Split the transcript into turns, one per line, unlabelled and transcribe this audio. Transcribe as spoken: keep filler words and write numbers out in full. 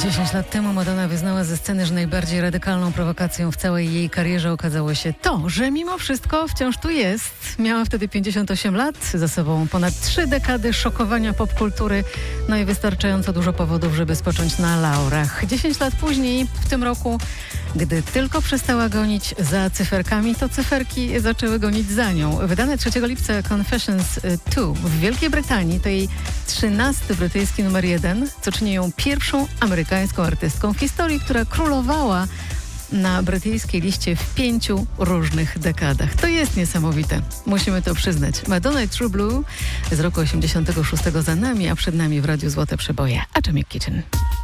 dziesięć lat temu Madonna wyznała ze sceny, że najbardziej radykalną prowokacją w całej jej karierze okazało się to, że mimo wszystko wciąż tu jest. Miała wtedy pięćdziesiąt osiem lat, za sobą ponad trzy dekady szokowania popkultury, no i wystarczająco dużo powodów, żeby spocząć na laurach. dziesięć lat później, w tym roku, gdy tylko przestała gonić za cyferkami, to cyferki zaczęły gonić za nią. Wydane trzeciego lipca Confessions dwa w Wielkiej Brytanii to jej trzynasty brytyjski numer jeden, co czyni ją pierwszą amerykańską artystką w historii, która królowała na brytyjskiej liście w pięciu różnych dekadach. To jest niesamowite. Musimy to przyznać. Madonna i True Blue z roku osiemdziesiątego szóstego za nami, a przed nami w Radiu Złote Przeboje. A Atomic Kitchen.